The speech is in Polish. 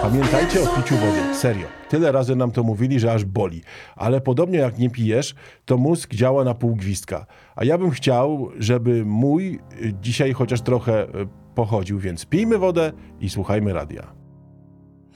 Pamiętajcie o piciu wody, serio. Tyle razy nam to mówili, że aż boli. Ale podobnie jak nie pijesz, to mózg działa na pół gwizdka. A ja bym chciał, żeby mój dzisiaj chociaż trochę pochodził, więc pijmy wodę i słuchajmy radia.